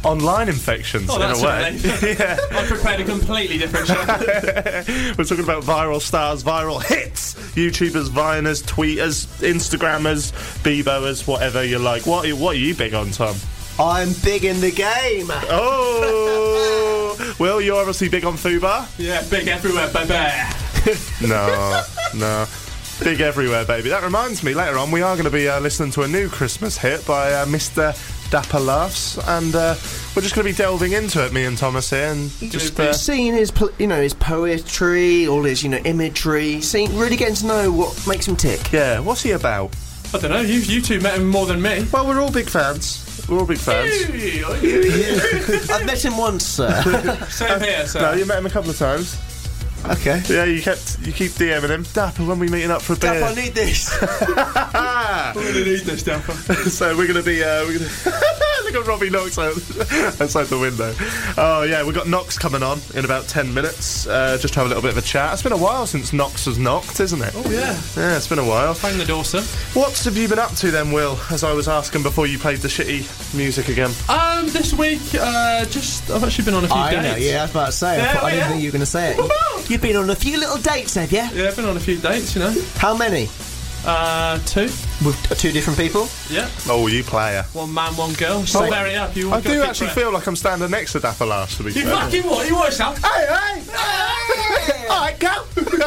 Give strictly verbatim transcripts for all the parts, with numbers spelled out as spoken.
online infections Oh, in that's a way. yeah. I prepared a completely different show. We're talking about viral stars, viral hits, YouTubers, Viners, Tweeters, Instagrammers, Beboers, whatever you like. What are, what are you big on, Tom? I'm big in the game. Oh, Will, you're obviously big on Fubar. Yeah, big everywhere, baby. No, no. Big everywhere, baby. That reminds me, later on we are going to be uh, listening to a new Christmas hit by uh, Mister Dapper Laughs, and uh, we're just going to be delving into it, me and Thomas here, and just uh, seeing his, po- you know, his poetry, all his, you know, imagery, seeing, really getting to know what makes him tick. yeah. What's he about? I don't know, you, you two met him more than me. Well, we're all big fans. We're all big fans. I've met him once, sir. Same here, sir. No, you met him a couple of times. Okay. Yeah, you kept you keep DMing him. Dapper, when we meeting up for a beer? Dapper, I need this. I'm going to need this, Dapper. So we're gonna be uh, we're gonna look at Robbie Knox out, outside the window. Oh yeah, we've got Knox coming on in about ten minutes. Uh, just to have a little bit of a chat. It's been a while since Knox has knocked, isn't it? Oh yeah. Yeah, it's been a while. Bang the door, sir. What have you been up to then, Will? As I was asking before you played the shitty music again. Um, this week, uh, just I've actually been on a few I dates. know, yeah, I was about to say. Yeah, I, thought, I yeah. didn't think you were going to say it. You've been on a few little dates, have you? Yeah, I've been on a few dates, you know. How many? Uh, two. With uh, two different people? Yeah. Oh, you player. One man, one girl. So vary up. You I want to do go actually fit for feel like I'm standing next to Dapper Laughs, to be it? You fair. fucking what? You watch that? Hey, hey! Alright, go!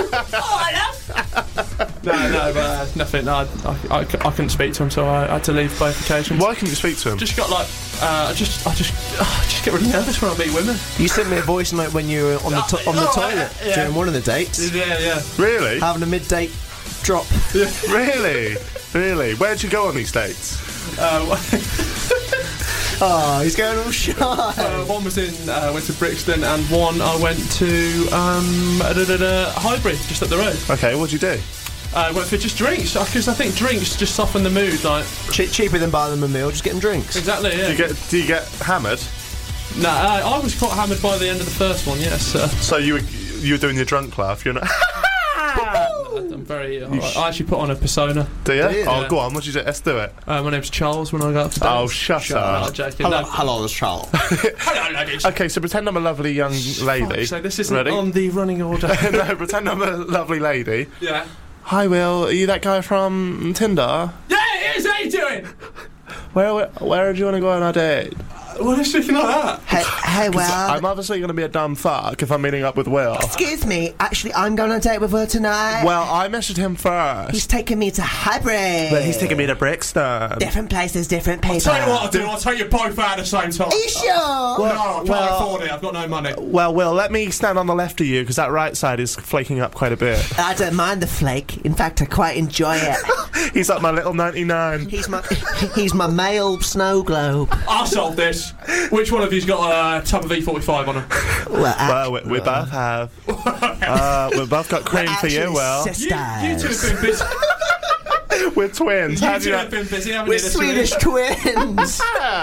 No, no, but uh, nothing. No, I, I, I, I couldn't speak to him, so I had to leave both occasions. Why couldn't you speak to him? Just got like, uh, I just, I just, uh, I just get really nervous when I meet women. You sent me a voice note when you were on the, to- on the Oh, toilet yeah. during one of the dates. Yeah, yeah. Really? Having a mid-date drop. Really? Really? Where'd you go on these dates? Uh, Oh, he's going all shy. uh, one was in, uh, went to Brixton, and one I went to um, da, da, da, Highbury, just up the road. Okay, what'd you do? I uh, went for just drinks, because I think drinks just soften the mood. Like, Che- cheaper than buying them a meal, just get them drinks. exactly, yeah. Do you get do you get hammered? No, uh, I was quite hammered by the end of the first one. Yes, sir. So you were you were doing your drunk laugh, you're not. I'm very. Uh, I actually put on a persona. Do you? Do you? Oh, Yeah. go on. What'd you do? Let's do it. Uh, my name's Charles. When I go up to Oh, dance. shut No, up. I'm joking. Hello, No. hello, this Charles. Hello, ladies. Okay, so pretend I'm a lovely young lady. So this isn't Ready? on the running order. No, pretend I'm a lovely lady. Yeah. Hi, Will. Are you that guy from Tinder? Yeah, it is. How you doing? Where where, where do you want to go on a date? What is speaking like that? Hey, hey, well, I'm obviously going to be a dumb fuck if I'm meeting up with Will. excuse me. Actually, I'm going on a date with her tonight. Well, I messaged him first. He's taking me to Highbury. But he's taking me to Brixton. Different places, different people. Tell you what I'll do. I'll take you both out at the same time. Are you sure? No, I can't well- afford it. I've got no money. Well, Will, let me stand on the left of you because that right side is flaking up quite a bit. I don't mind the flake. In fact, I quite enjoy it. He's like my little ninety-nine. He's my he's my male snow globe. I solved this. Which one of you's got a tub of E forty-five on him? Well, Well, we, we both have. Uh, we've both got cream for you, Will. You, you two have been busy. We're twins. You How do two you have been busy, haven't We're you? this Swedish week? twins.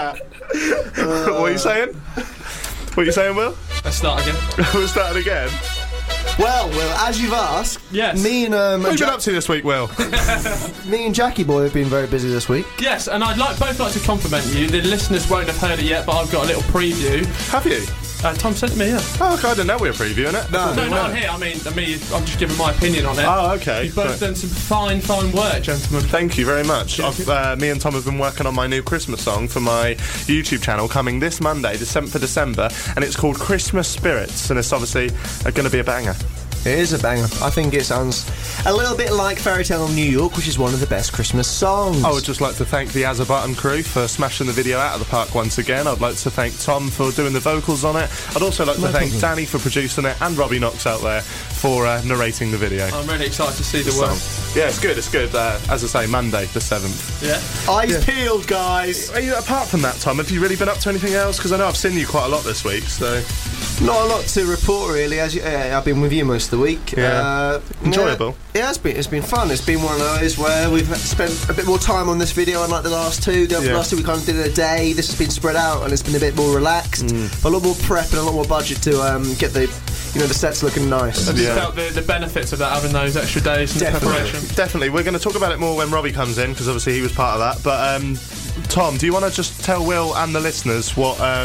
What are you saying? What are you saying, Will? Let's start again. We're starting again. Well, well, as you've asked, Yes. me and um, What have you Ja- been up to this week, Will? me and Jackie Boy have been very busy this week. Yes, and I'd like both like to compliment you. The listeners won't have heard it yet, but I've got a little preview. Have you? Uh, Tom sent it me, yeah. Oh, okay, I didn't know we were previewing it. No. No, not on here. I mean, I mean, I'm just giving my opinion on it. Oh, okay. You've both Right. done some fine, fine work, gentlemen. Thank you very much. I've, uh, me and Tom have been working on my new Christmas song for my YouTube channel coming this Monday, the seventh of December, and it's called Christmas Spirits, and it's obviously uh, going to be a banger. It is a banger. I think it sounds a little bit like Fairy Tale of New York, which is one of the best Christmas songs. I would just like to thank the Azerbaiján crew for smashing the video out of the park once again. I'd like to thank Tom for doing the vocals on it. I'd also like No to thank problem. Danny for producing it and Robbie Knox out there for uh, narrating the video. I'm really excited to see the song. work. Yeah, it's good, it's good. Uh, as I say, Monday the seventh. Yeah. Eyes peeled, guys. Are you, apart from that, Tom, have you really been up to anything else? Because I know I've seen you quite a lot this week, so... Not a lot to report, really. As you, uh, I've been with you most of the week. Yeah. Uh, Enjoyable. Yeah, yeah, it's been it's been fun. It's been one of those where we've spent a bit more time on this video, unlike the last two. The Yeah. last two we kind of did it a day. This has been spread out and it's been a bit more relaxed. Mm. A lot more prep and a lot more budget to um, get the you know the sets looking nice. I just Yeah. felt the, the benefits of that, having those extra days and Definitely. preparation. Definitely. We're going to talk about it more when Robbie comes in, because obviously he was part of that. But, um, Tom, do you want to just tell Will and the listeners what... Uh,